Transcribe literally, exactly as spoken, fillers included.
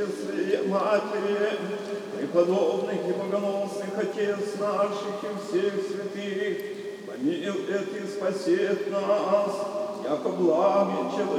Пресвятые Матери, преподобных и богоносных Отец наших и всех святых, помилует и спасет нас, яко благи человек.